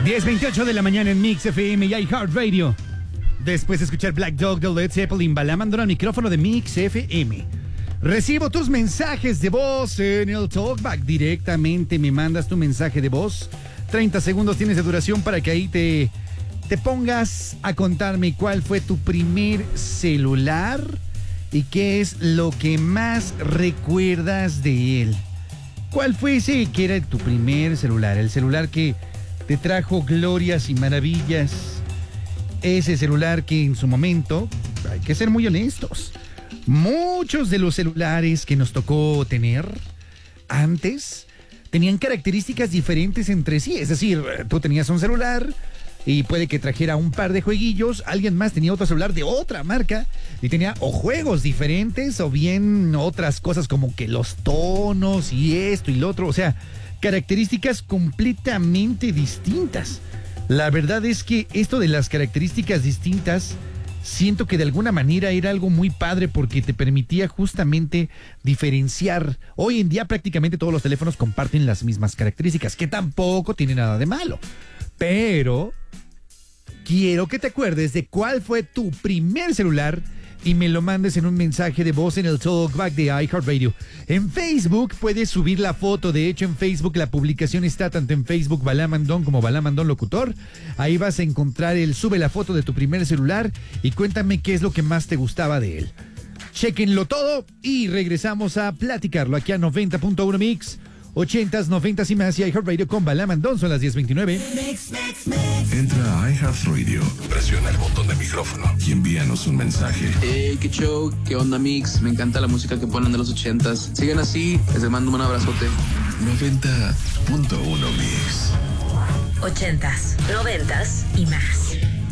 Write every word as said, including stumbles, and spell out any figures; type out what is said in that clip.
diez veintiocho de la mañana en Mix F M y iHeartRadio. Después de escuchar Black Dog de Led Zeppelin, Balamandón al micrófono de Mix F M. Recibo tus mensajes de voz en el Talkback. Directamente me mandas tu mensaje de voz. treinta segundos tienes de duración para que ahí te, te pongas a contarme cuál fue tu primer celular y qué es lo que más recuerdas de él. ¿Cuál fue ese que era tu primer celular? El celular que te trajo glorias y maravillas. Ese celular que en su momento, hay que ser muy honestos, muchos de los celulares que nos tocó tener antes tenían características diferentes entre sí. Es decir, tú tenías un celular y puede que trajera un par de jueguillos, alguien más tenía otro celular de otra marca y tenía o juegos diferentes o bien otras cosas como que los tonos y esto y lo otro. O sea, características completamente distintas. La verdad es que esto de las características distintas, siento que de alguna manera era algo muy padre porque te permitía justamente diferenciar. Hoy en día prácticamente todos los teléfonos comparten las mismas características, que tampoco tiene nada de malo. Pero quiero que te acuerdes de cuál fue tu primer celular y me lo mandes en un mensaje de voz en el Talkback de iHeartRadio. En Facebook puedes subir la foto. De hecho, en Facebook la publicación está tanto en Facebook Balamandón como Balamandón Locutor. Ahí vas a encontrar el sube la foto de tu primer celular y cuéntame qué es lo que más te gustaba de él. Chéquenlo todo y regresamos a platicarlo aquí a noventa punto uno Mix. ochentas, noventas y más y iHeartRadio con Balamandón. Son las diez veintinueve. Mix, mix, mix. Entra a iHeartRadio, presiona el botón de micrófono y envíanos un mensaje. Hey, qué show, qué onda Mix, me encanta la música que ponen de los ochentas. Sigan así, les mando un abrazote. noventa punto uno Mix. Ochentas, noventas y más.